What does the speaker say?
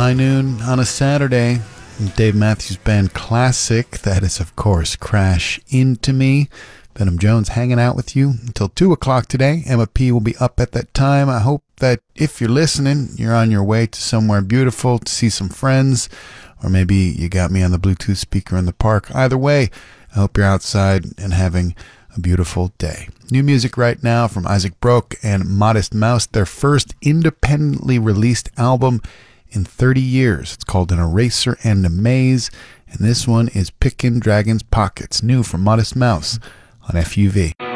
High Noon on a Saturday. Dave Matthews Band classic. That is, of course, Crash Into Me. Venom Jones hanging out with you until 2 o'clock today. Emma P will be up at that time. I hope that if you're listening, you're on your way to somewhere beautiful to see some friends, or maybe you got me on the Bluetooth speaker in the park. Either way, I hope you're outside and having a beautiful day. New music right now from Isaac Broke and Modest Mouse, their first independently released album in 30 years. It's called An Eraser and a Maze, and this one is Pickin' Dragon's Pockets, new from Modest Mouse on FUV.